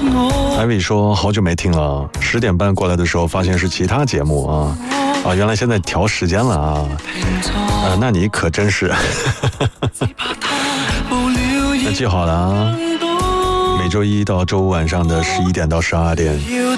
艾薇说好久没听了，10点半过来的时候发现是其他节目啊，原来现在调时间了啊，那你可真是那记好了啊，每周一到周五晚上的11点到12点